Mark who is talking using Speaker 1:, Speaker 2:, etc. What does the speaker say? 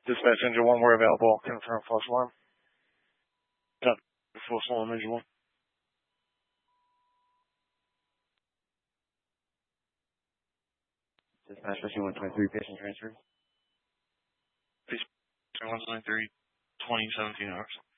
Speaker 1: Dispatch engine 1, we're available. Confirm false alarm. Got false alarm engine 1.
Speaker 2: Dispatch 123, patient transfer.
Speaker 1: Please, 123, 2017 hours.